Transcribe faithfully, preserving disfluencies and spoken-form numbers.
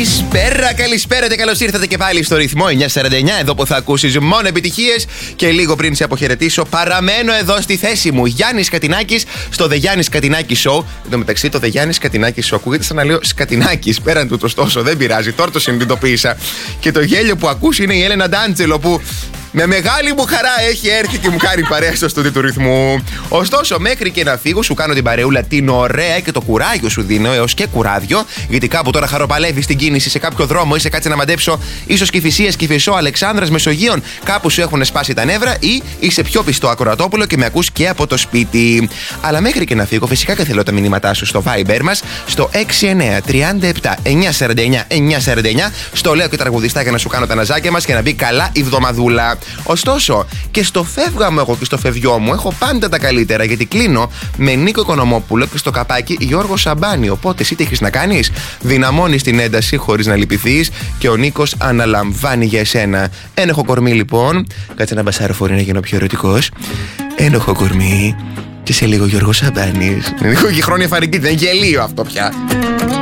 Καλησπέρα, καλησπέρα και καλώς ήρθατε και πάλι στο ρυθμό εννιακόσια σαράντα εννιά. Εδώ που θα ακούσεις μόνο επιτυχίες. Και λίγο πριν σε αποχαιρετήσω, παραμένω εδώ στη θέση μου. Γιάννης Κατινάκης στο The Γιάννης Κατινάκη Show. Εν τω μεταξύ, το The Γιάννης Κατινάκη Show ακούγεται σαν να λέω Σκατινάκης. Πέραν του, ωστόσο, δεν πειράζει. Τώρα το συνειδητοποίησα. Και το γέλιο που ακούς είναι η Έλενα Ντάντζελο που με μεγάλη μου χαρά έχει έρθει και μου κάνει παρέα στο στούντιο του ρυθμού. Ωστόσο, μέχρι και να φύγω, σου κάνω την παρεούλα την ωραία και το κουράγιο σου δίνω, έως και κουράδιο. Γιατί κάπου τώρα χαροπαλεύει την κίνηση σε κάποιο δρόμο ή σε κάτσε να μαντέψω, ίσως Κηφισίας, Κηφισό, Αλεξάνδρας, Μεσογείων. Κάπου σου έχουν σπάσει τα νεύρα ή είσαι πιο πιστό ακροατόπουλο και με ακούς και από το σπίτι. Αλλά μέχρι και να φύγω, φυσικά και θέλω τα μηνύματά σου στο Viber μας στο έξι εννιά τρία επτά εννιακόσια σαράντα εννιά εννιακόσια σαράντα εννιά. Στο λέω και τραγουδιστά για να σου κάνω τα ναζάκια μας και να μπει καλά η βδομαδούλα. Ωστόσο, και στο φεύγα μου εγώ και στο φευγιό μου έχω πάντα τα καλύτερα, γιατί κλείνω με Νίκο Οικονομόπουλο και στο καπάκι Γιώργο Σαμπάνη. Οπότε εσύ τι έχεις να κάνεις? Δυναμώνεις την ένταση χωρίς να λυπηθείς και ο Νίκος αναλαμβάνει για εσένα. Ένοχο κορμί λοιπόν. Κάτσε ένα μπασάροφορο να γίνω πιο ερωτικός. Ένοχο κορμί. Και σε λίγο Γιώργο Σαμπάνης. Έχω και χρόνια φαρική, δεν γελίο αυτό πια.